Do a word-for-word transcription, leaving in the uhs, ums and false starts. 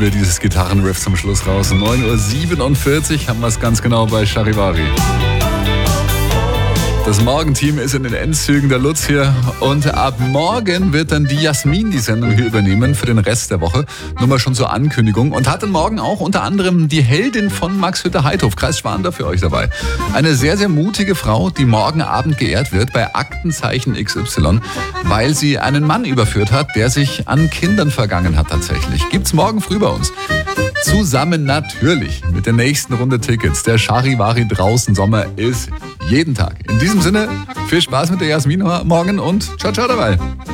liebe dieses Gitarrenriff zum Schluss raus. neun Uhr siebenundvierzig haben wir es ganz genau bei Charivari. Das Morgenteam ist in den Endzügen, der Lutz hier. Und ab morgen wird dann die Jasmin die Sendung hier übernehmen für den Rest der Woche. Nur mal schon zur Ankündigung. Und hat dann morgen auch unter anderem die Heldin von Max Hütter-Heithof, Kreis Schwandorf, für euch dabei. Eine sehr, sehr mutige Frau, die morgen Abend geehrt wird bei Aktenzeichen X Y, weil sie einen Mann überführt hat, der sich an Kindern vergangen hat tatsächlich. Gibt's morgen früh bei uns. Zusammen natürlich mit der nächsten Runde Tickets. Der Charivari draußen Sommer ist jeden Tag. In diesem Sinne, viel Spaß mit der Jasmin morgen und ciao, ciao dabei.